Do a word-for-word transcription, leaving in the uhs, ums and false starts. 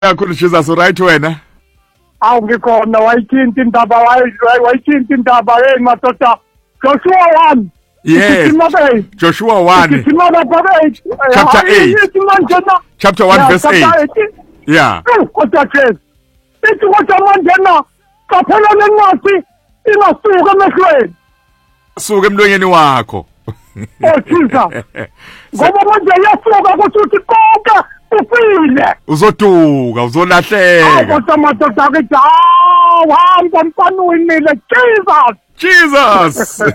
Kakhulu Jesus, right wena? Awu ngikhona wayithinta indaba wayithinta indaba hey madoda Joshua one. Yes. Joshua one. Chapter eight. Chapter one verse eight. Yeah. Kodwa ke ithi kodwa manje na kaphela lencwadi ingasuka emehlweni. Suka emlonyeni wakho. Oh Jesus. Ngoba manje yasuka ukuthi konke ufile. Uzoduka, uzolahleka. Kodwa madoda ke hawu hamba mfana uyimile Jesus. Jesus.